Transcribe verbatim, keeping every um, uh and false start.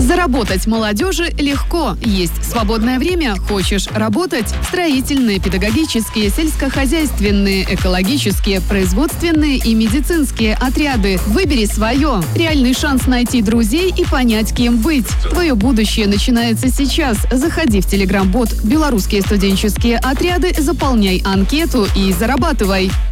Заработать молодежи легко. Есть свободное время? Хочешь работать? Строительные, педагогические, сельскохозяйственные, экологические, производственные и медицинские отряды. Выбери свое. Реальный шанс найти друзей и понять, кем быть. Твое будущее начинается сейчас. Заходи в телеграм-бот «Белорусские студенческие отряды», заполняй анкету и зарабатывай.